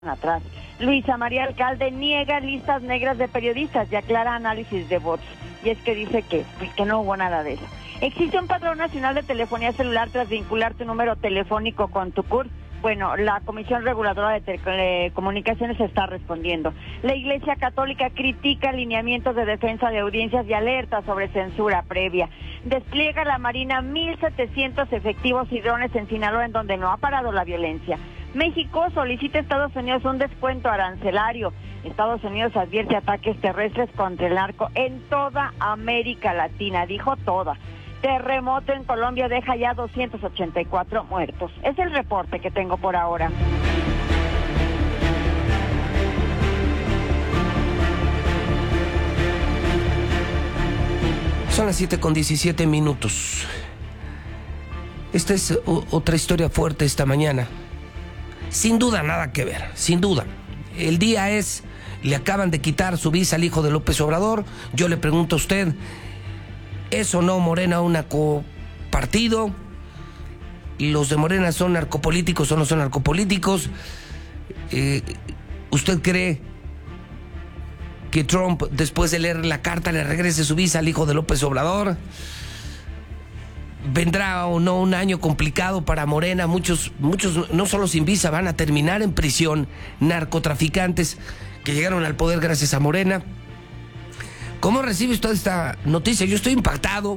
atrás. Luisa María Alcalde niega listas negras de periodistas y aclara análisis de votos. Y es que dice que no hubo nada de eso. ¿Existe un padrón nacional de telefonía celular tras vincular tu número telefónico con tu CURP? Bueno, la Comisión Reguladora de Telecomunicaciones está respondiendo. La Iglesia Católica critica lineamientos de defensa de audiencias y alerta sobre censura previa. Despliega la Marina 1,700 efectivos y drones en Sinaloa, en donde no ha parado la violencia. México solicita a Estados Unidos un descuento arancelario. Estados Unidos advierte ataques terrestres contra el narco en toda América Latina, dijo toda. Terremoto en Colombia deja ya 284 muertos. Es el reporte que tengo por ahora. Son las 7:17. Esta es otra historia fuerte esta mañana. Sin duda nada que ver, sin duda. El día es, le acaban de quitar su visa al hijo de López Obrador. Yo le pregunto a usted, ¿es o no Morena un narcopartido? ¿Los de Morena son narcopolíticos o no son narcopolíticos? ¿Usted cree que Trump, después de leer la carta, le regrese su visa al hijo de López Obrador? ¿Vendrá o no un año complicado para Morena? Muchos, no solo sin visa, van a terminar en prisión, narcotraficantes que llegaron al poder gracias a Morena. ¿Cómo recibe usted esta noticia? Yo estoy impactado.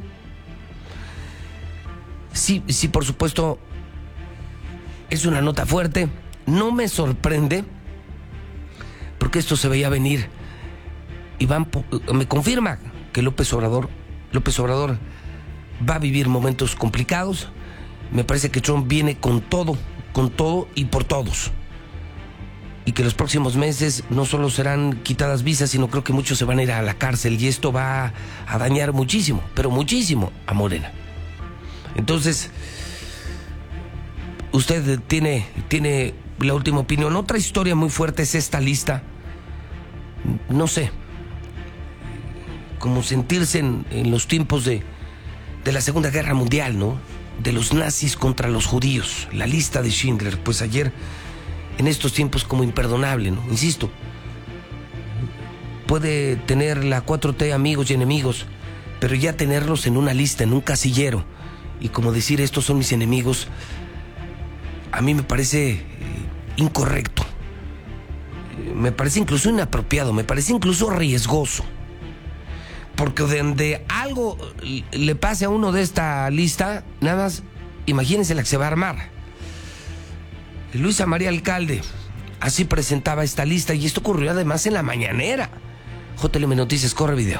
Sí, por supuesto, es una nota fuerte. No me sorprende, porque esto se veía venir. Y me confirma que López Obrador va a vivir momentos complicados. Me parece que Trump viene con todo y por todos. Y que los próximos meses no solo serán quitadas visas, sino creo que muchos se van a ir a la cárcel. Y esto va a dañar muchísimo, pero muchísimo a Morena. Entonces, usted tiene la última opinión. Otra historia muy fuerte es esta lista. No sé, como sentirse en los tiempos de la Segunda Guerra Mundial, ¿no? De los nazis contra los judíos. La lista de Schindler, pues ayer, en estos tiempos, como imperdonable, ¿no? Insisto, puede tener la 4T amigos y enemigos, pero ya tenerlos en una lista, en un casillero, y como decir, estos son mis enemigos, a mí me parece incorrecto. Me parece incluso inapropiado, me parece incluso riesgoso. Porque donde algo le pase a uno de esta lista, nada más imagínense la que se va a armar. Luisa María Alcalde así presentaba esta lista, y esto ocurrió además en la mañanera. JLM Noticias, corre video.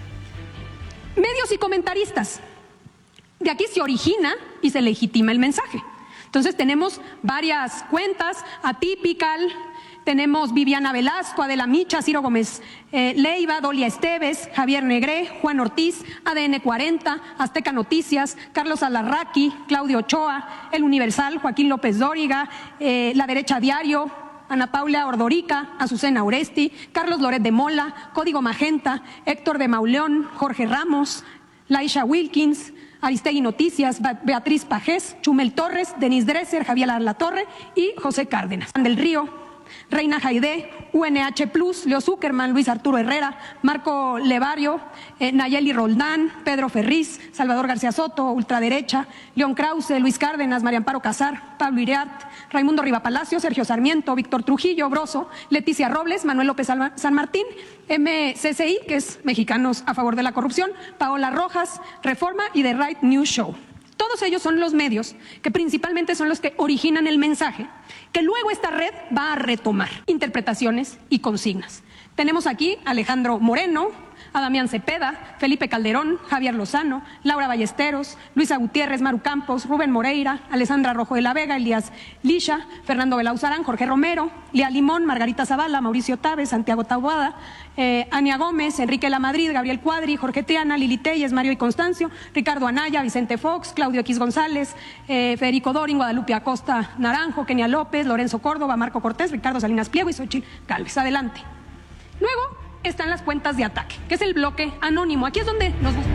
Medios y comentaristas. De aquí se origina y se legitima el mensaje. Entonces tenemos varias cuentas, Atypical, tenemos Viviana Velasco, Adela Micha, Ciro Gómez Leiva, Dolia Esteves, Javier Negré, Juan Ortiz, ADN 40, Azteca Noticias, Carlos Alarraqui, Claudio Ochoa, El Universal, Joaquín López Dóriga, La Derecha Diario, Ana Paula Ordorica, Azucena Oresti, Carlos Loret de Mola, Código Magenta, Héctor de Mauleón, Jorge Ramos, Laisha Wilkins, Aristegui Noticias, Beatriz Pajés, Chumel Torres, Denis Dresser, Javier Latorre y José Cárdenas. Del Río, Reina Jaide, UNH Plus, Leo Zuckerman, Luis Arturo Herrera, Marco Levario, Nayeli Roldán, Pedro Ferriz, Salvador García Soto, Ultraderecha, León Krause, Luis Cárdenas, María Amparo Casar, Pablo Iriart, Raimundo Rivapalacio, Sergio Sarmiento, Víctor Trujillo, Broso, Leticia Robles, Manuel López San Martín, MCCI, que es Mexicanos a Favor de la Corrupción, Paola Rojas, Reforma y The Right News Show. Todos ellos son los medios que principalmente son los que originan el mensaje, que luego esta red va a retomar interpretaciones y consignas. Tenemos aquí a Alejandro Moreno, a Damián Cepeda, Felipe Calderón, Javier Lozano, Laura Ballesteros, Luisa Gutiérrez, Maru Campos, Rubén Moreira, Alessandra Rojo de la Vega, Elías Lisha, Fernando Belauzarán, Jorge Romero, Lía Limón, Margarita Zavala, Mauricio Taves, Santiago Taboada, Ania Gómez, Enrique Lamadrid, Gabriel Cuadri, Jorge Triana, Lili Telles, Mario y Constancio, Ricardo Anaya, Vicente Fox, Claudio X González, Federico Dorin, Guadalupe Acosta Naranjo, Kenia López, Lorenzo Córdoba, Marco Cortés, Ricardo Salinas Pliego y Xochitl Gálvez. Adelante. Luego están las cuentas de ataque, que es el bloque anónimo. Aquí es donde nos gusta.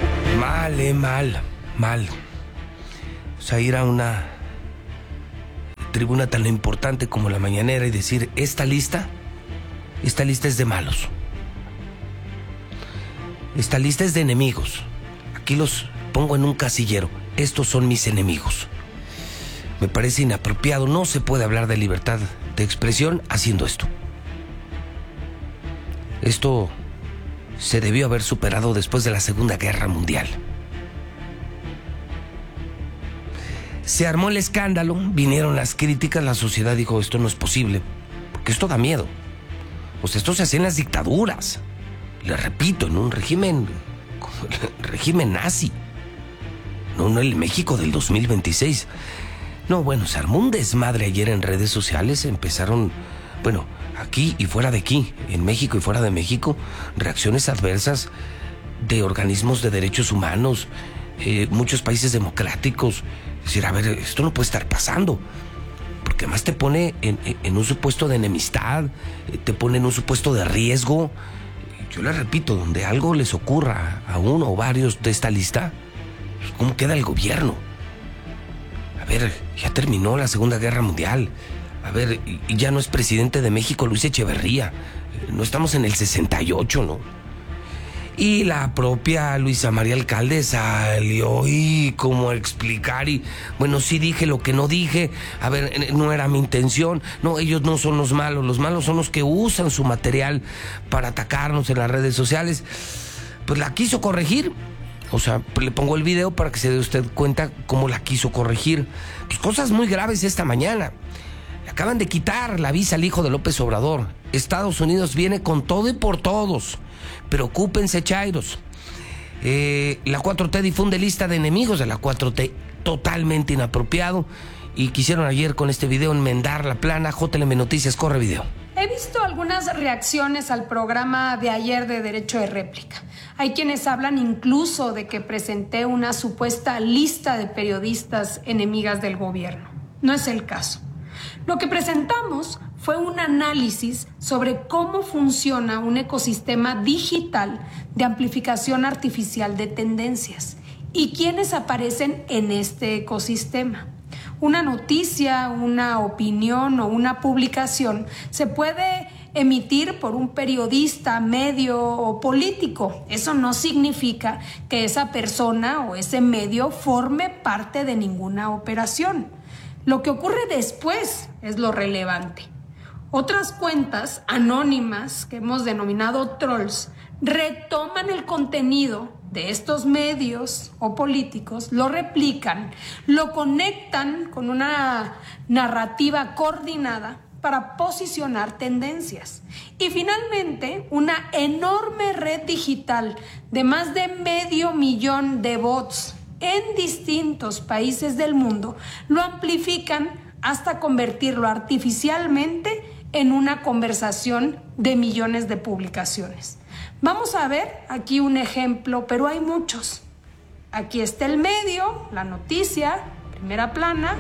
Mal. O sea, ir a una tribuna tan importante como la mañanera y decir, esta lista es de malos. Esta lista es de enemigos. Aquí los pongo en un casillero. Estos son mis enemigos. Me parece inapropiado. No se puede hablar de libertad de expresión haciendo esto. Esto se debió haber superado después de la Segunda Guerra Mundial. Se armó el escándalo, vinieron las críticas, la sociedad dijo, esto no es posible, porque esto da miedo. Pues esto se hacía en las dictaduras. Le repito, en un régimen, como el régimen nazi. No el México del 2026. No, bueno, se armó un desmadre ayer en redes sociales, empezaron, bueno, aquí y fuera de aquí, en México y fuera de México, reacciones adversas de organismos de derechos humanos, muchos países democráticos. Es decir, a ver, esto no puede estar pasando, porque además te pone en un supuesto de enemistad, te pone en un supuesto de riesgo. Yo le repito, donde algo les ocurra a uno o varios de esta lista, ¿cómo queda el gobierno? A ver, ya terminó la Segunda Guerra Mundial. A ver, y ya no es presidente de México Luis Echeverría. No estamos en el 68, ¿no? Y la propia Luisa María Alcalde salió y como a explicar y, bueno, sí dije lo que no dije, a ver, no era mi intención, no, ellos no son los malos son los que usan su material para atacarnos en las redes sociales. Pues la quiso corregir, o sea, le pongo el video para que se dé usted cuenta cómo la quiso corregir. Pues cosas muy graves esta mañana. Le acaban de quitar la visa al hijo de López Obrador. Estados Unidos viene con todo y por todos. Preocúpense, chairos. La 4T difunde lista de enemigos de la 4T, totalmente inapropiado. Y quisieron ayer con este video enmendar la plana. JLM Noticias, corre video. He visto algunas reacciones al programa de ayer de Derecho de Réplica. Hay quienes hablan incluso de que presenté una supuesta lista de periodistas enemigas del gobierno. No es el caso. Lo que presentamos fue un análisis sobre cómo funciona un ecosistema digital de amplificación artificial de tendencias y quiénes aparecen en este ecosistema. Una noticia, una opinión o una publicación se puede emitir por un periodista, medio o político. Eso no significa que esa persona o ese medio forme parte de ninguna operación. Lo que ocurre después es lo relevante. Otras cuentas anónimas que hemos denominado trolls retoman el contenido de estos medios o políticos, lo replican, lo conectan con una narrativa coordinada para posicionar tendencias. Y finalmente, una enorme red digital de más de 500,000 de bots en distintos países del mundo lo amplifican hasta convertirlo artificialmente en una conversación de millones de publicaciones. Vamos a ver aquí un ejemplo, pero hay muchos. Aquí está el medio, la noticia, primera plana.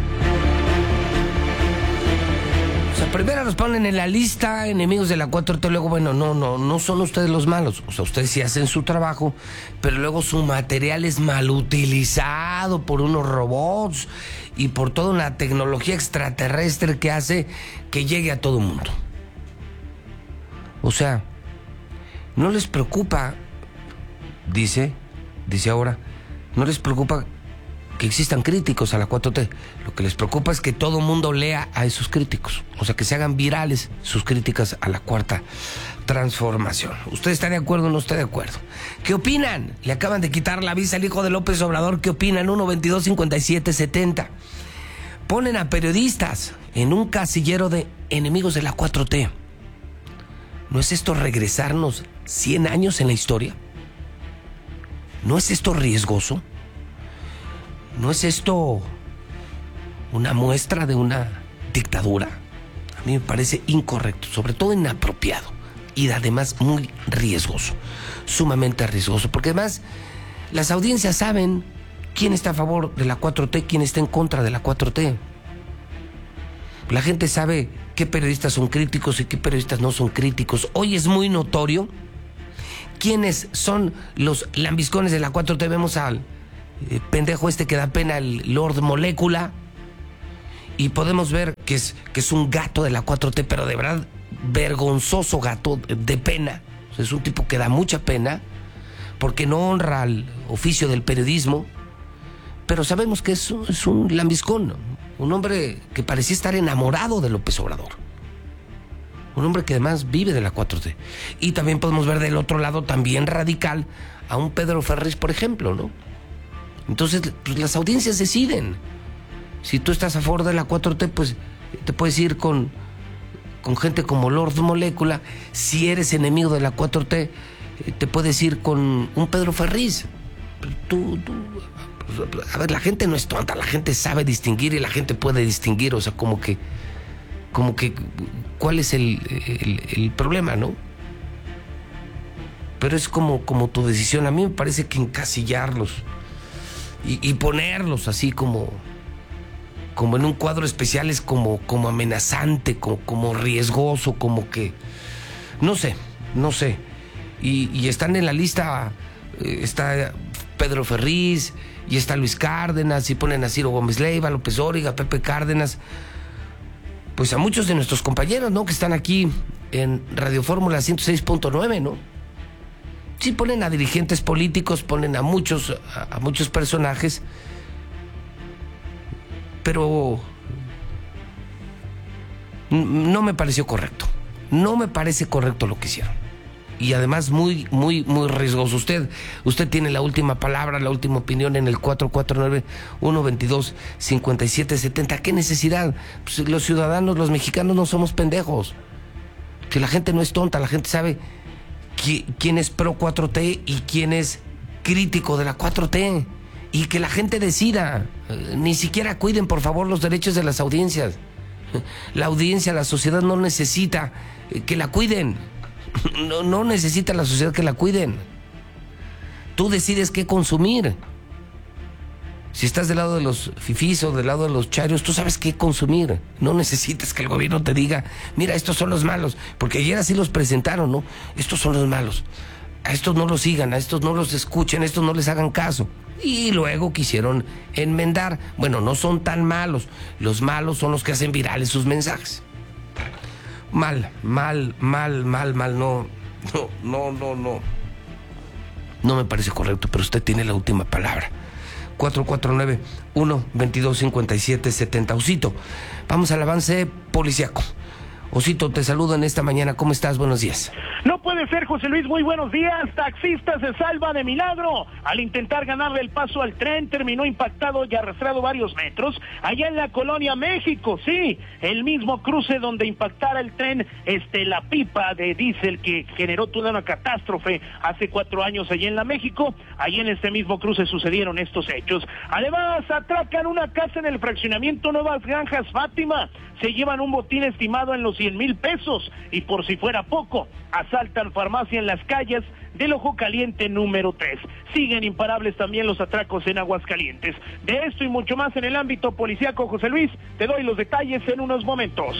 O sea, primero los ponen en la lista enemigos de la 4T, luego, bueno, no son ustedes los malos. O sea, ustedes sí hacen su trabajo, pero luego su material es mal utilizado por unos robots y por toda una tecnología extraterrestre que hace que llegue a todo mundo. O sea, no les preocupa, dice ahora, no les preocupa que existan críticos a la 4T. Lo que les preocupa es que todo mundo lea a esos críticos. O sea, que se hagan virales sus críticas a la Cuarta Transformación. ¿Usted está de acuerdo o no está de acuerdo? ¿Qué opinan? Le acaban de quitar la visa al hijo de López Obrador. ¿Qué opinan? 1-22-57-70. Ponen a periodistas en un casillero de enemigos de la 4T. ¿No es esto regresarnos 100 años en la historia? ¿No es esto riesgoso? ¿No es esto una muestra de una dictadura? A mí me parece incorrecto, sobre todo inapropiado y además muy riesgoso, sumamente riesgoso, porque además las audiencias saben quién está a favor de la 4T, quién está en contra de la 4T. La gente sabe qué periodistas son críticos y qué periodistas no son críticos. Hoy es muy notorio quiénes son los lambiscones de la 4T. Vemos al pendejo este que da pena, el Lord Molécula, y podemos ver que es un gato de la 4T, pero de verdad vergonzoso gato, de pena. O sea, es un tipo que da mucha pena porque no honra al oficio del periodismo, pero sabemos que es un lambiscón, un hombre que parecía estar enamorado de López Obrador, un hombre que además vive de la 4T. Y también podemos ver del otro lado también radical a un Pedro Ferriz, por ejemplo, ¿no? Entonces, pues las audiencias deciden. Si tú estás a favor de la 4T, pues te puedes ir con gente como Lord Molécula. Si eres enemigo de la 4T, te puedes ir con un Pedro Ferriz. A ver, la gente no es tonta, la gente sabe distinguir y la gente puede distinguir, o sea, como que ¿cuál es el problema, no? Pero es como tu decisión. A mí me parece que encasillarlos y ponerlos así como en un cuadro especial es como amenazante, como riesgoso, como que no sé. Y están en la lista, está Pedro Ferriz y está Luis Cárdenas, y ponen a Ciro Gómez Leiva, López Dóriga, Pepe Cárdenas, pues a muchos de nuestros compañeros, ¿no?, que están aquí en Radio Fórmula 106.9, ¿no? Sí, ponen a dirigentes políticos, ponen a muchos personajes, pero no me pareció correcto. No me parece correcto lo que hicieron. Y además muy riesgoso. Usted tiene la última palabra, la última opinión en el 449-122-5770. ¿Qué necesidad? Pues los ciudadanos, los mexicanos no somos pendejos. Que la gente no es tonta, la gente sabe quién es pro 4T y quién es crítico de la 4T. Y que la gente decida. Ni siquiera cuiden, por favor, los derechos de las audiencias. La audiencia, la sociedad no necesita que la cuiden. No necesita la sociedad que la cuiden. Tú decides qué consumir. Si estás del lado de los fifís o del lado de los charios, tú sabes qué consumir. No necesitas que el gobierno te diga, mira, estos son los malos. Porque ayer así los presentaron, ¿no? Estos son los malos. A estos no los sigan, a estos no los escuchen, a estos no les hagan caso. Y luego quisieron enmendar. Bueno, no son tan malos. Los malos son los que hacen virales sus mensajes. Mal. No me parece correcto, pero usted tiene la última palabra. 449-122-5770. Osito, vamos al avance policíaco. Osito, te saludo en esta mañana. ¿Cómo estás? Buenos días. No puede ser, José Luis. Muy buenos días. Taxista se salva de milagro. Al intentar ganarle el paso al tren, terminó impactado y arrastrado varios metros allá en la Colonia México. Sí, el mismo cruce donde impactara el tren, la pipa de diésel que generó toda una catástrofe hace 4 años allá en la México. Allí en este mismo cruce sucedieron estos hechos. Además, atracan una casa en el fraccionamiento Nuevas Granjas Fátima. Se llevan un botín estimado en los 100,000 pesos. Y por si fuera poco, asaltan farmacia en las calles del Ojo Caliente número 3. Siguen imparables también los atracos en Aguascalientes. De esto y mucho más en el ámbito policíaco, José Luis, te doy los detalles en unos momentos.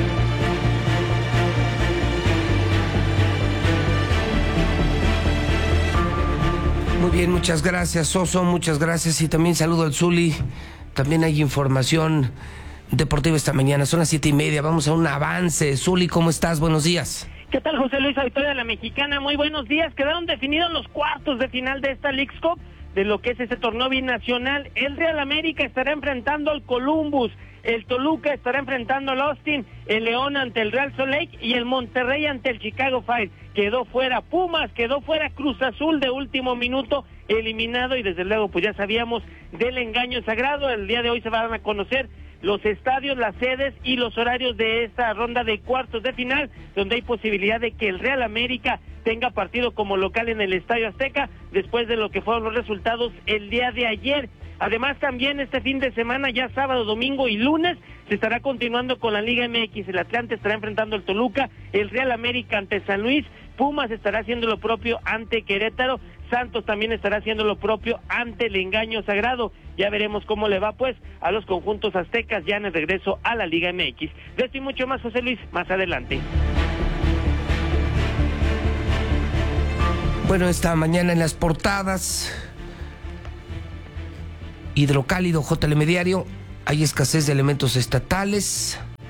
Muy bien, muchas gracias, Soso, muchas gracias. Y también saludo al Zuli. También hay información deportiva esta mañana. Son las 7:30. Vamos a un avance. Zuli, ¿cómo estás? Buenos días. ¿Qué tal, José Luis, auditorio de la Mexicana? Muy buenos días. Quedaron definidos los cuartos de final de esta Leagues Cup, de lo que es ese torneo binacional. El Real América estará enfrentando al Columbus, el Toluca estará enfrentando al Austin, el León ante el Real Salt Lake y el Monterrey ante el Chicago Fire. Quedó fuera Pumas, quedó fuera Cruz Azul de último minuto, eliminado, y desde luego pues ya sabíamos del engaño sagrado. El día de hoy se van a conocer los estadios, las sedes y los horarios de esta ronda de cuartos de final, donde hay posibilidad de que el Real América tenga partido como local en el Estadio Azteca, después de lo que fueron los resultados el día de ayer. Además, también este fin de semana, ya sábado, domingo y lunes, se estará continuando con la Liga MX. El Atlante estará enfrentando al Toluca, el Real América ante San Luis, Pumas estará haciendo lo propio ante Querétaro, Santos también estará haciendo lo propio ante el engaño sagrado. Ya veremos cómo le va pues a los conjuntos aztecas ya en el regreso a la Liga MX. De esto y mucho más, José Luis, más adelante. Bueno, esta mañana en las portadas, Hidrocálido, JLM Diario, hay escasez de elementos estatales.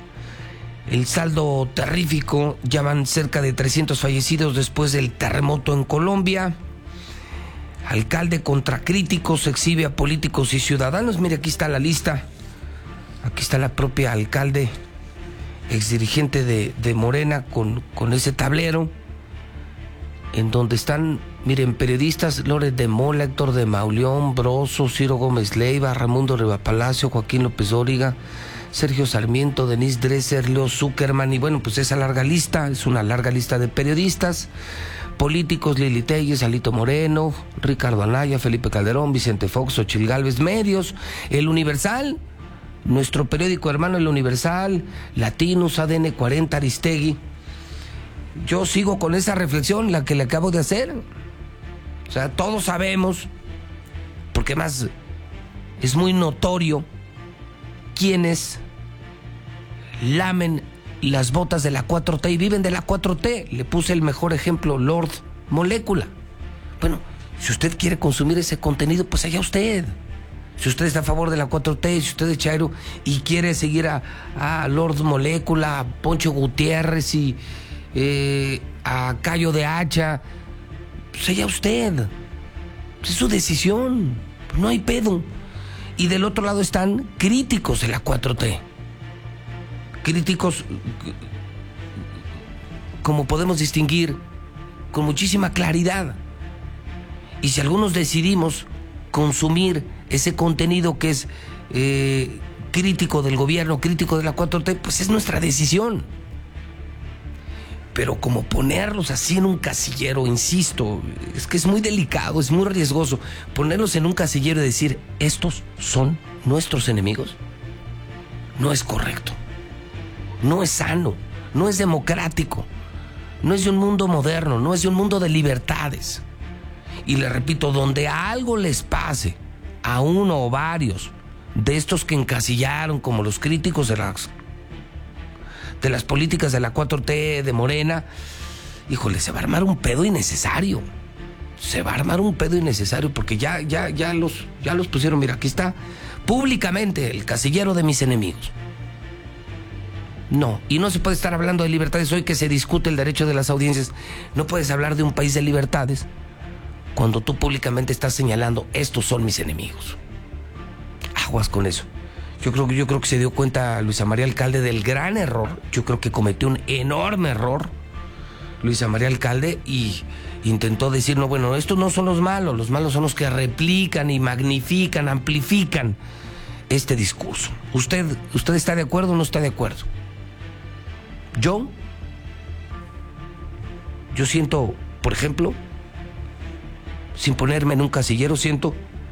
El saldo terrífico, ya van cerca de 300 fallecidos después del terremoto en Colombia. Alcalde contra críticos, exhibe a políticos y ciudadanos. Mire, aquí está la lista. Aquí está la propia alcalde, exdirigente de Morena, con ese tablero, en donde están, miren, periodistas: Loret de Mola, Héctor de Mauleón, Broso, Ciro Gómez Leiva, Raimundo Rivapalacio, Joaquín López Dóriga, Sergio Sarmiento, Denise Dresser, Leo Zuckerman, y bueno, pues esa larga lista, es una larga lista de periodistas, políticos: Lili Telles, Alito Moreno, Ricardo Anaya, Felipe Calderón, Vicente Fox, Xochitl Gálvez. Medios: El Universal, nuestro periódico hermano El Universal, Latinos, ADN 40, Aristegui. Yo sigo con esa reflexión, la que le acabo de hacer. O sea, todos sabemos, porque más es muy notorio, quienes lamen las botas de la 4T y viven de la 4T. Le puse el mejor ejemplo, Lord Molécula. Bueno, si usted quiere consumir ese contenido, pues allá usted. Si usted está a favor de la 4T, si usted es chairo y quiere seguir a Lord Molécula, a Poncho Gutiérrez y a Cayo de Hacha, pues allá usted. Es su decisión, no hay pedo. Y del otro lado están críticos de la 4T. Críticos, como podemos distinguir, con muchísima claridad. Y si algunos decidimos consumir ese contenido que es crítico del gobierno, crítico de la 4T, pues es nuestra decisión. Pero como ponerlos así en un casillero, insisto, es que es muy delicado, es muy riesgoso. Ponerlos en un casillero y decir, estos son nuestros enemigos, no es correcto. No es sano, no es democrático, no es de un mundo moderno, no es de un mundo de libertades. Y le repito, donde algo les pase a uno o varios de estos que encasillaron como los críticos de las políticas de la 4T, de Morena, híjole, se va a armar un pedo innecesario. Se va a armar un pedo innecesario porque ya los pusieron. Mira, aquí está públicamente el casillero de mis enemigos. No, y no se puede estar hablando de libertades hoy que se discute el derecho de las audiencias. No puedes hablar de un país de libertades cuando tú públicamente estás señalando, estos son mis enemigos. Aguas con eso. Yo creo que se dio cuenta Luisa María Alcalde del gran error. Yo creo que cometió un enorme error Luisa María Alcalde y intentó decir, no, bueno, estos no son los malos son los que replican y magnifican, amplifican este discurso. ¿Usted está de acuerdo o no está de acuerdo? Yo siento, por ejemplo, sin ponerme en un casillero, siento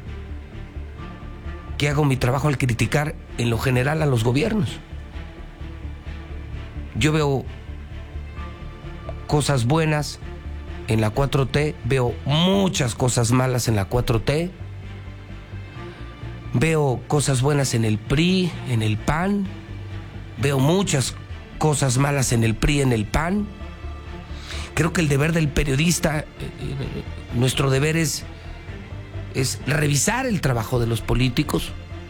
que hago mi trabajo al criticar en lo general a los gobiernos. Yo veo cosas buenas en la 4T, veo muchas cosas malas en la 4T, veo cosas buenas en el PRI, en el PAN, veo muchas cosas malas en el PRI, en el PAN. Creo que el deber del periodista, nuestro deber es revisar el trabajo de los políticos.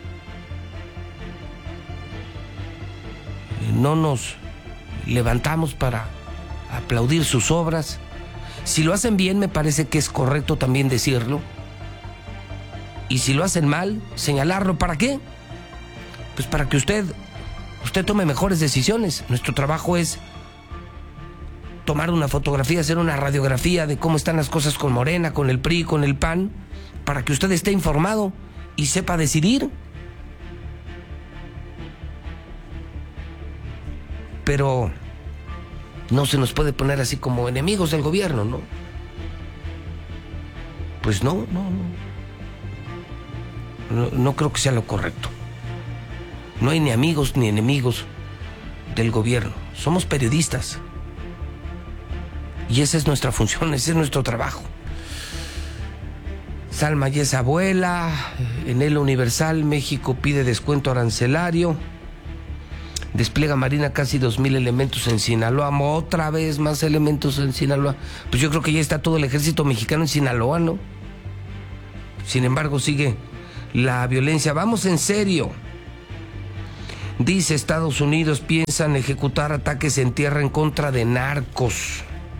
No nos levantamos para aplaudir sus obras. Si lo hacen bien, me parece que es correcto también decirlo. Y si lo hacen mal, señalarlo. ¿Para qué? Pues para que usted tome mejores decisiones. Nuestro trabajo es tomar una fotografía, hacer una radiografía de cómo están las cosas con Morena, con el PRI, con el PAN, para que usted esté informado y sepa decidir. Pero no se nos puede poner así como enemigos del gobierno, ¿no? Pues no creo que sea lo correcto. No hay ni amigos ni enemigos del gobierno. Somos periodistas. Y esa es nuestra función, ese es nuestro trabajo. Salma ya es abuela. En El Universal, México pide descuento arancelario. Despliega Marina casi 2,000 elementos en Sinaloa. Otra vez más elementos en Sinaloa. Pues yo creo que ya está todo el ejército mexicano en Sinaloa, ¿no? Sin embargo, sigue la violencia. Vamos en serio. Dice Estados Unidos piensan ejecutar ataques en tierra en contra de narcos.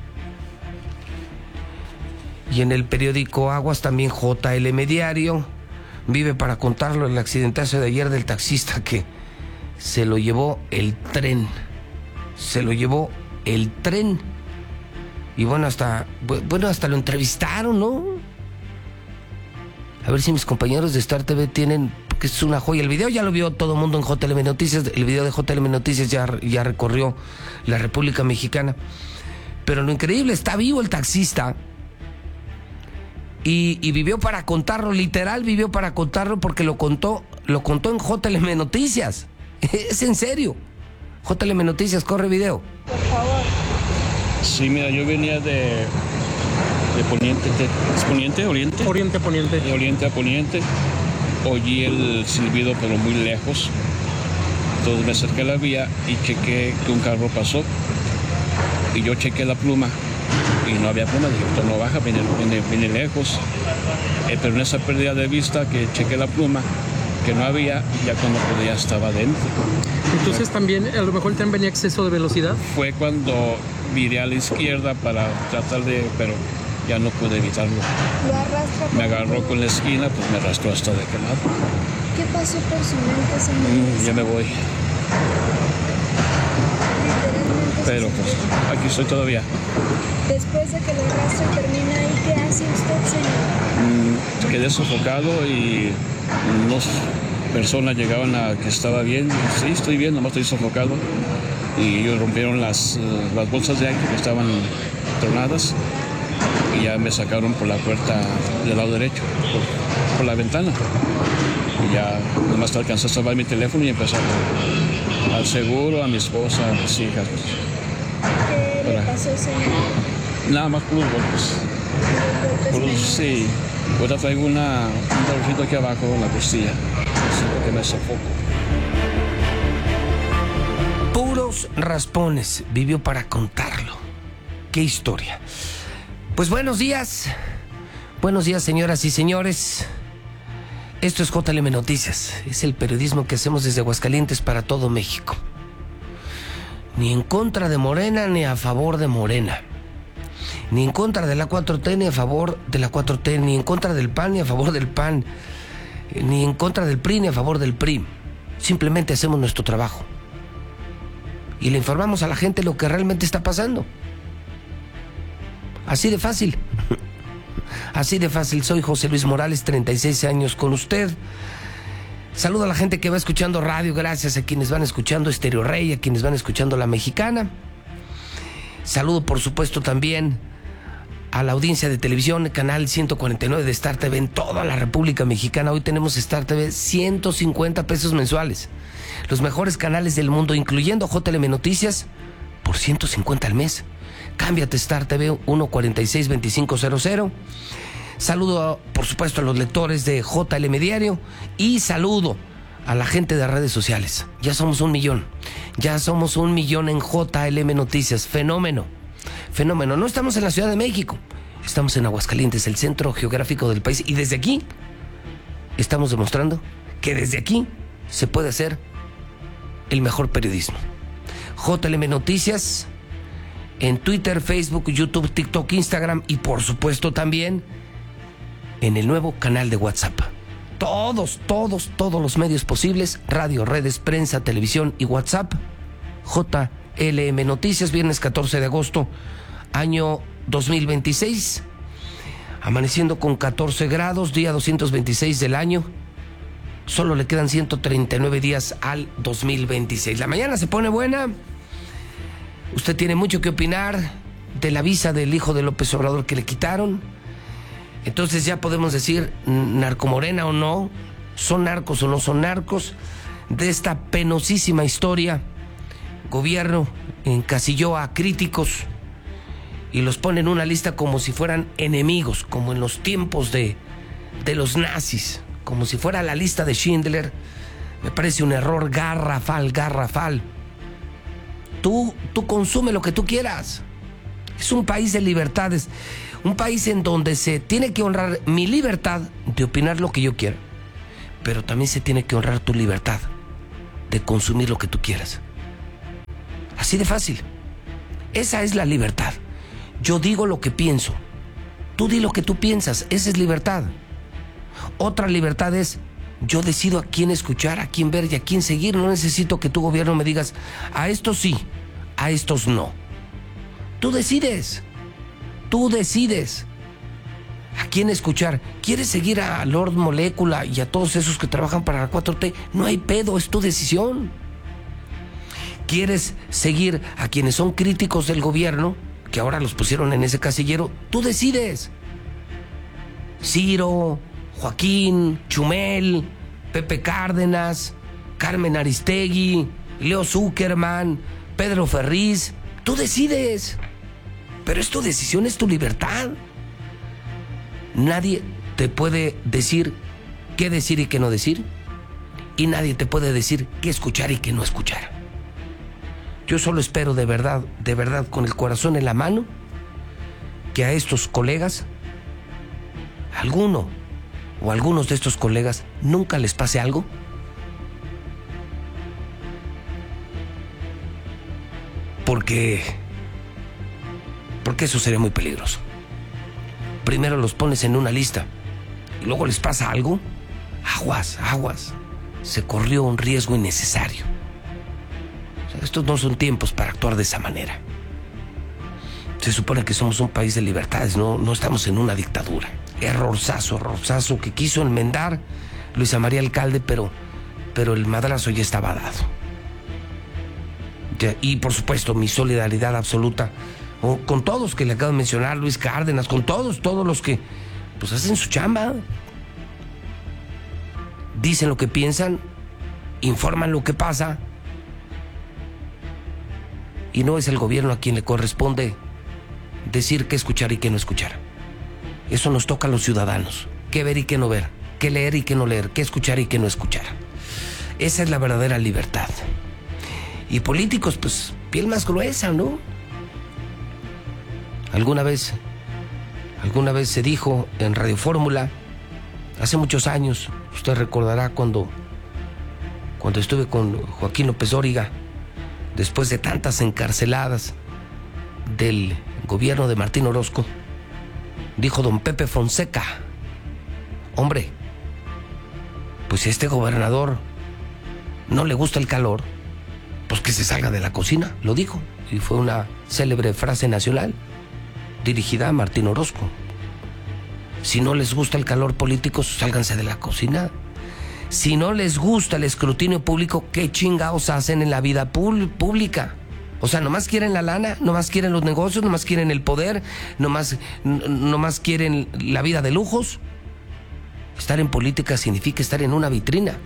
Y en el periódico Aguas también JLM Diario vive para contarlo el accidentazo de ayer del taxista que se lo llevó el tren. Se lo llevó el tren. Y bueno, hasta lo entrevistaron, ¿no? A ver si mis compañeros de Star TV tienen, porque es una joya. El video ya lo vio todo el mundo en JLM Noticias. El video de JLM Noticias ya recorrió la República Mexicana. Pero lo increíble, está vivo el taxista. Y vivió para contarlo, literal vivió para contarlo, porque lo contó en JLM Noticias. Es en serio. JLM Noticias, corre video. Por favor. Sí, mira, yo venía de poniente, ¿es poniente, oriente? Oriente a poniente. De oriente a poniente. Oí el silbido, pero muy lejos. Entonces me acerqué a la vía y chequé que un carro pasó. Y yo chequé la pluma. Y no había pluma, dije, esto no baja, viene lejos. Pero en esa pérdida de vista que chequé la pluma, que no había, ya cuando ya estaba dentro. Entonces también, a lo mejor el tren venía a exceso de velocidad. Fue cuando viré a la izquierda para tratar pero ya no pude evitarlo. Lo arrastra. Me agarró con la esquina, pues me arrastró hasta de aquel lado. ¿Qué pasó por su mente, señor? Ya me voy. Pero pues aquí estoy todavía. Después de que lo arrastra y termina ahí, ¿qué hace usted, señor? Quedé sofocado y dos personas llegaban a que estaba bien. Sí, estoy bien, nomás estoy sofocado. Y ellos rompieron las bolsas de aire que estaban tronadas y ya me sacaron por la puerta del lado derecho, por la ventana. Y ya nomás alcancé a salvar mi teléfono y empecé al seguro, a mi esposa, a mis hijas. ¿Qué le pasó, señor? Nada más puros golpes. Sí. Ahora traigo un dolorcito aquí abajo en la costilla. Siento que me sofoco. Puros raspones. Vivió para contarlo. Qué historia. Pues buenos días. Buenos días, señoras y señores. Esto es JLM Noticias. Es el periodismo que hacemos desde Aguascalientes para todo México. Ni en contra de Morena ni a favor de Morena. Ni en contra de la 4T ni a favor de la 4T. Ni en contra del PAN ni a favor del PAN. Ni en contra del PRI ni a favor del PRI. Simplemente hacemos nuestro trabajo. Y le informamos a la gente lo que realmente está pasando. Así de fácil. Así de fácil. Soy José Luis Morales, 36 años con usted. Saludo a la gente que va escuchando radio. Gracias a quienes van escuchando Estéreo Rey, a quienes van escuchando La Mexicana. Saludo, por supuesto, también a la audiencia de televisión, canal 149 de Star TV en toda la República Mexicana. Hoy tenemos Star TV 150 pesos mensuales. Los mejores canales del mundo, incluyendo JLM Noticias, por 150 al mes. Cámbiate Star TV 146-2500. Saludo, por supuesto, a los lectores de JLM Diario y saludo a la gente de redes sociales. Ya somos 1 millón. Ya somos 1 millón en JLM Noticias. Fenómeno. Fenómeno. No estamos en la Ciudad de México. Estamos en Aguascalientes, el centro geográfico del país. Y desde aquí estamos demostrando que desde aquí se puede hacer el mejor periodismo. JLM Noticias en Twitter, Facebook, YouTube, TikTok, Instagram y por supuesto también en el nuevo canal de WhatsApp. Todos los medios posibles, radio, redes, prensa, televisión y WhatsApp. JLM Noticias, viernes 14 de agosto, año 2026. Amaneciendo con 14 grados, día 226 del año. Solo le quedan 139 días al 2026. La mañana se pone buena. Usted tiene mucho que opinar de la visa del hijo de López Obrador que le quitaron. Entonces ya podemos decir narcomorena o no, son narcos o no son narcos. De esta penosísima historia, gobierno encasilló a críticos y los pone en una lista como si fueran enemigos, como en los tiempos de los nazis, como si fuera la lista de Schindler. Me parece un error garrafal. Tú consume lo que tú quieras. Es un país de libertades, un país en donde se tiene que honrar mi libertad de opinar lo que yo quiera, pero también se tiene que honrar tu libertad de consumir lo que tú quieras. Así de fácil. Esa es la libertad. Yo digo lo que pienso. Tú di lo que tú piensas. Esa es libertad. Otra libertad es: yo decido a quién escuchar, a quién ver y a quién seguir. No necesito que tu gobierno me digas: a estos sí, a estos no. Tú decides. Tú decides a quién escuchar. ¿Quieres seguir a Lord Molécula y a todos esos que trabajan para la 4T? No hay pedo, es tu decisión. ¿Quieres seguir a quienes son críticos del gobierno, que ahora los pusieron en ese casillero? Tú decides. Ciro, Joaquín, Chumel, Pepe Cárdenas, Carmen Aristegui, Leo Zuckerman, Pedro Ferriz. Tú decides. Pero es tu decisión, es tu libertad. Nadie te puede decir qué decir y qué no decir. Y nadie te puede decir qué escuchar y qué no escuchar. Yo solo espero de verdad, con el corazón en la mano, que a estos colegas, alguno o algunos de estos colegas, nunca les pase algo. Porque eso sería muy peligroso. Primero los pones en una lista y luego les pasa algo. Aguas. Se corrió un riesgo innecesario. O sea, estos no son tiempos para actuar de esa manera. Se supone que somos un país de libertades, no estamos en una dictadura. Errorzazo que quiso enmendar Luisa María Alcalde, pero el madrazo ya estaba dado. Y por supuesto, mi solidaridad absoluta con todos que le acabo de mencionar, Luis Cárdenas, con todos los que pues hacen su chamba, dicen lo que piensan, informan lo que pasa, y no es el gobierno a quien le corresponde decir qué escuchar y qué no escuchar. Eso nos toca a los ciudadanos: qué ver y qué no ver, qué leer y qué no leer, qué escuchar y qué no escuchar. Esa es la verdadera libertad. Y políticos, pues, piel más gruesa, ¿no? Alguna vez se dijo en Radio Fórmula, hace muchos años, usted recordará cuando estuve con Joaquín López Dóriga, después de tantas encarceladas del gobierno de Martín Orozco, dijo don Pepe Fonseca: hombre, pues si a este gobernador no le gusta el calor, pues que se salga de la cocina. Lo dijo, y fue una célebre frase nacional dirigida a Martín Orozco. Si no les gusta el calor político, sálganse de la cocina. Si no les gusta el escrutinio público, ¿qué chingados hacen en la vida pública? O sea, nomás quieren la lana, nomás quieren los negocios, nomás quieren el poder, nomás quieren la vida de lujos. Estar en política significa estar en una vitrina.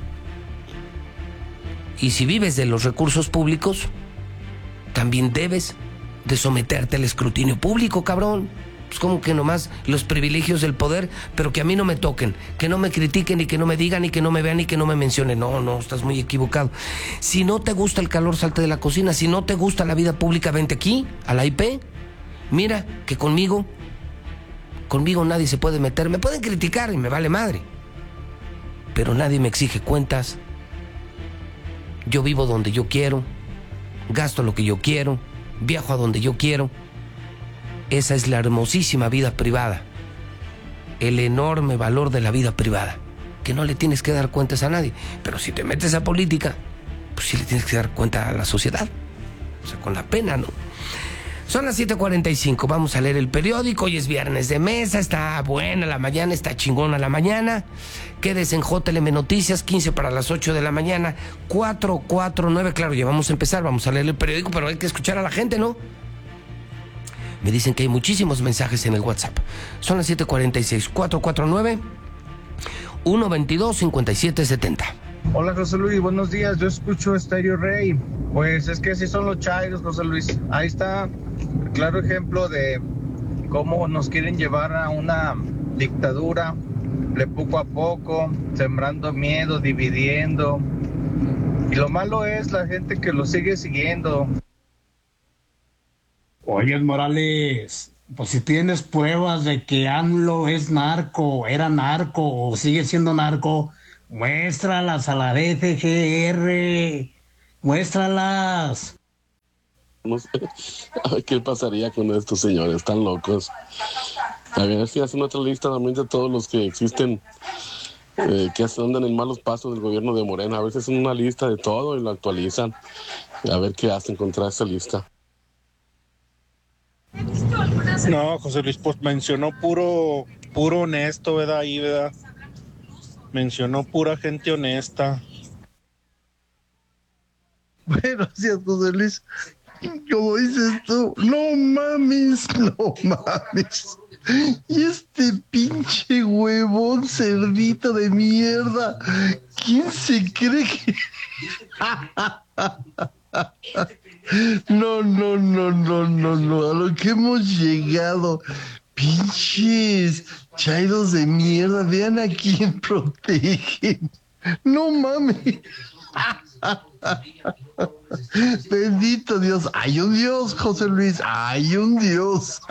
Y si vives de los recursos públicos, también debes de someterte al escrutinio público, cabrón. Pues como que nomás los privilegios del poder, pero que a mí no me toquen, que no me critiquen y que no me digan y que no me vean y que no me mencionen. No, estás muy equivocado. Si no te gusta el calor, salte de la cocina. Si no te gusta la vida pública, vente aquí, a la IP. Mira que conmigo nadie se puede meter. Me pueden criticar y me vale madre, pero nadie me exige cuentas. Yo vivo donde yo quiero, gasto lo que yo quiero, viajo a donde yo quiero. Esa es la hermosísima vida privada, el enorme valor de la vida privada, que no le tienes que dar cuentas a nadie. Pero si te metes a política, pues sí le tienes que dar cuenta a la sociedad. O sea, con la pena, ¿no? Son las 7:45, vamos a leer el periódico. Hoy es viernes de mesa, está buena la mañana, está chingona la mañana. Quédese en JLM Noticias, 15 para las 8 de la mañana, 449. Claro, ya vamos a empezar, vamos a leer el periódico, pero hay que escuchar a la gente, ¿no? Me dicen que hay muchísimos mensajes en el WhatsApp. Son las 7:46, 449-122-5770. Hola, José Luis, buenos días. Yo escucho Estéreo Rey. Pues es que así son los chairos, José Luis. Ahí está el claro ejemplo de cómo nos quieren llevar a una dictadura de poco a poco, sembrando miedo, dividiendo. Y lo malo es la gente que lo sigue siguiendo. Oye, Morales, pues si tienes pruebas de que AMLO es narco, era narco o sigue siendo narco, muéstralas a la DGR. Muéstralas. No sé. A ver qué pasaría con estos señores, están locos. A ver si hacen otra lista también de todos los que existen, que andan en malos pasos del gobierno de Morena. A veces hacen una lista de todo y lo actualizan. A ver qué hacen contra esa lista. No, José Luis, pues mencionó puro honesto, ¿verdad? Ahí, ¿verdad? Mencionó pura gente honesta. Bueno, gracias, José Luis. Como dices tú, no mames. Y este pinche huevón cerdito de mierda, ¿quién se cree que...? No, a lo que hemos llegado. Pinches chairos de mierda, vean a quién protegen. No mames. Bendito Dios. Hay un Dios, José Luis. Hay un Dios.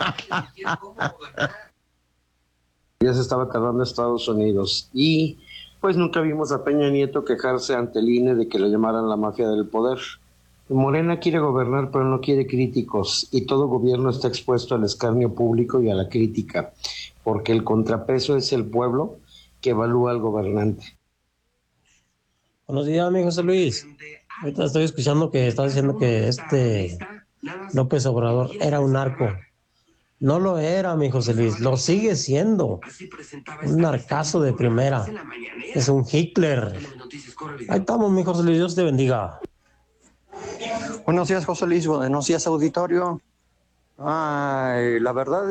Ya se estaba tardando Estados Unidos y pues nunca vimos a Peña Nieto quejarse ante el INE de que le llamaran la mafia del poder. Morena quiere gobernar pero no quiere críticos y todo gobierno está expuesto al escarnio público y a la crítica porque el contrapeso es el pueblo que evalúa al gobernante. Buenos días, mi José Luis. Ahorita estoy escuchando que está diciendo que López Obrador era un narco. No lo era, mi José Luis, lo sigue siendo. Un narcazo de primera. Es un Hitler. Ahí estamos, mi José Luis, Dios te bendiga. Buenos días, José Luis, buenos días, auditorio. Ay, la verdad,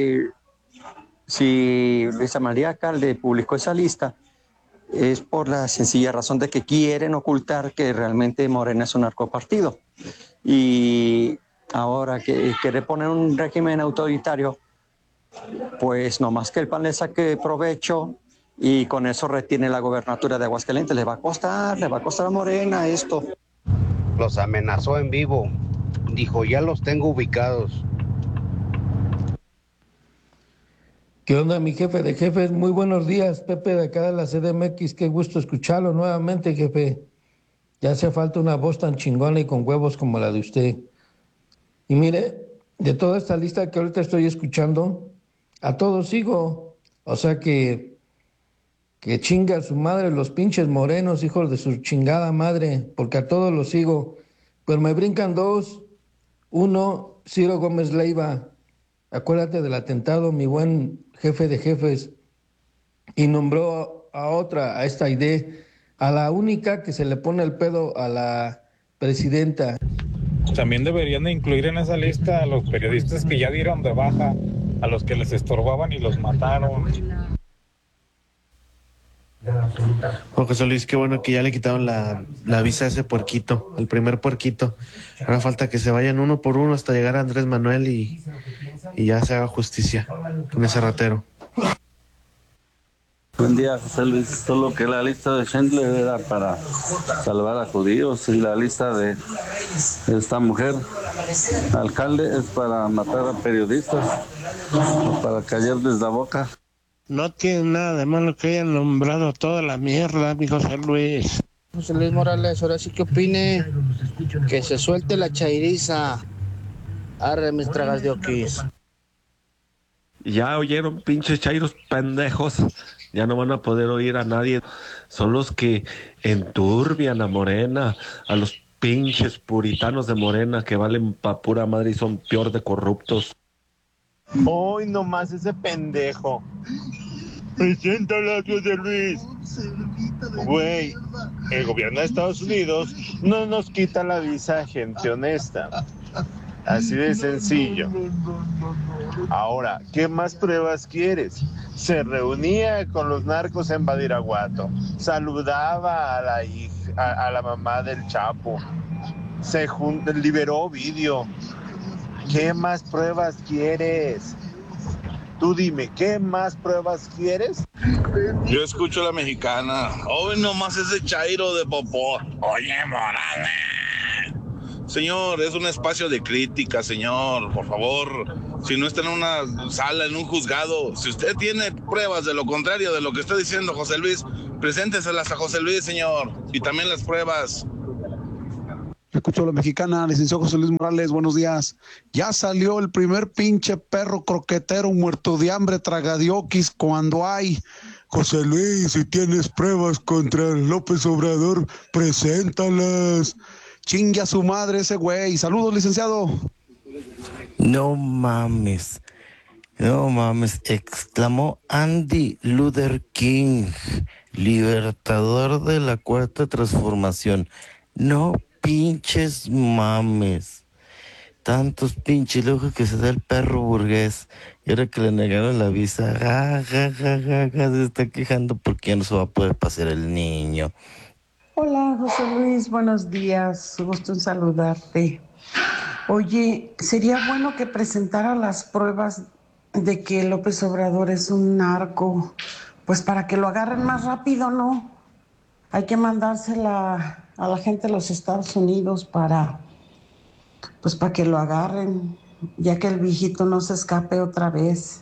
si Luisa María Alcalde publicó esa lista, es por la sencilla razón de que quieren ocultar que realmente Morena es un narcopartido. Y ahora que quiere poner un régimen autoritario, pues nomás que el PAN le saque provecho y con eso retiene la gobernatura de Aguascalientes. Le va a costar a Morena esto. Los amenazó en vivo. Dijo, ya los tengo ubicados. ¿Qué onda, mi jefe de jefes? Muy buenos días, Pepe de acá de la CDMX. Qué gusto escucharlo nuevamente, jefe. Ya hace falta una voz tan chingona y con huevos como la de usted. Y mire, de toda esta lista que ahorita estoy escuchando, a todos sigo. O sea que chinga a su madre los pinches morenos, hijos de su chingada madre, porque a todos los sigo. Pero me brincan dos. Uno, Ciro Gómez Leiva. Acuérdate del atentado, mi buen jefe de jefes. Y nombró a otra, a esta idea, a la única que se le pone el pedo a la presidenta. También deberían de incluir en esa lista a los periodistas que ya dieron de baja, a los que les estorbaban y los mataron. Juan José Luis, qué bueno que ya le quitaron la visa a ese puerquito, el primer puerquito. Ahora falta que se vayan uno por uno hasta llegar a Andrés Manuel y ya se haga justicia con ese ratero. Buen día, José Luis. Solo que la lista de Schindler era para salvar a judíos y la lista de esta mujer, alcalde, es para matar a periodistas o para callarles la boca. No tiene nada de malo que hayan nombrado toda la mierda, mi José Luis. José Luis Morales, ahora sí que opine que se suelte la chairiza. Arre, mis tragas de oquis. Ya oyeron, pinches chairos pendejos. Ya no van a poder oír a nadie. Son los que enturbian a Morena, a los pinches puritanos de Morena que valen pa' pura madre y son peor de corruptos. Hoy nomás ese pendejo. Preséntala, José Luis. Güey, el gobierno de Estados Unidos no nos quita la visa a gente honesta. Así de sencillo. Ahora, ¿qué más pruebas quieres? Se reunía con los narcos en Badiraguato, saludaba a la mamá del Chapo, liberó vídeo. ¿Qué más pruebas quieres? Tú dime, ¿qué más pruebas quieres? Yo escucho a la mexicana. Hoy nomás ese chairo de popó. Oye, Morales. Señor, es un espacio de crítica, señor. Por favor, si no está en una sala, en un juzgado, si usted tiene pruebas de lo contrario de lo que está diciendo José Luis, presénteselas a José Luis, señor. Y también las pruebas. escucho a la mexicana, licenciado José Luis Morales, buenos días. Ya salió el primer pinche perro croquetero muerto de hambre tragadioquis cuando hay. José Luis, si tienes pruebas contra López Obrador, preséntalas. Chingue a su madre ese güey. Saludos, licenciado. No mames, exclamó Andy Luther King, libertador de la Cuarta Transformación. No pinches mames. Tantos pinches lujos que se da el perro burgués. Y ahora que le negaron la visa, se está quejando porque ya no se va a poder pasear el niño. Hola, José Luis, buenos días. Gusto en saludarte. Oye, sería bueno que presentara las pruebas de que López Obrador es un narco, pues para que lo agarren más rápido, ¿no? Hay que mandársela a la gente de los Estados Unidos para que lo agarren, ya que el viejito no se escape otra vez.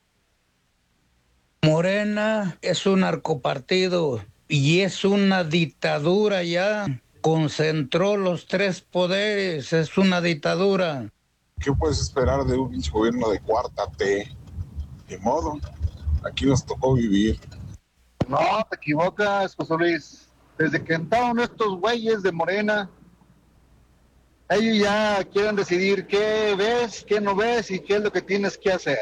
Morena es un narcopartido y es una dictadura ya. Concentró los 3 poderes, es una dictadura. ¿Qué puedes esperar de un pinche gobierno de cuarta T? De modo, aquí nos tocó vivir. No, te equivocas, José Luis. Desde que entraron estos güeyes de Morena, ellos ya quieren decidir qué ves, qué no ves y qué es lo que tienes que hacer.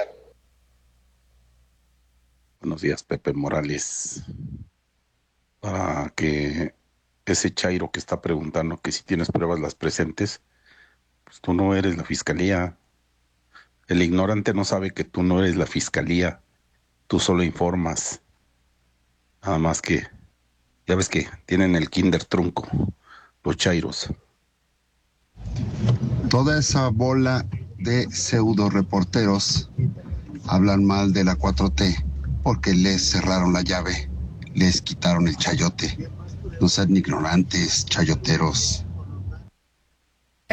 Buenos días, Pepe Morales. Para que ese chairo que está preguntando que si tienes pruebas las presentes, pues tú no eres la fiscalía. El ignorante no sabe que tú no eres la fiscalía. Tú solo informas. Nada más que, ya ves que tienen el kinder trunco, los chairos. Toda esa bola de pseudo reporteros hablan mal de la 4T porque les cerraron la llave, les quitaron el chayote. No sean ignorantes, chayoteros.